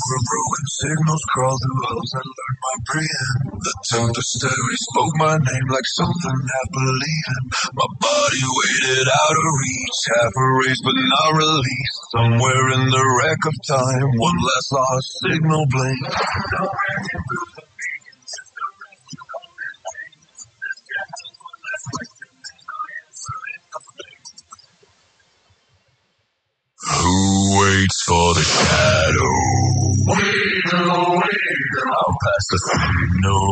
were ruined signals, crawled through holes and learned my breathing. The tempestary spoke my name like something half believing. My body waited out of reach, half erased but not released. Somewhere in the wreck of time, one last lost signal blinked. Who waits for the shadow? Wait, I'll pass the signal.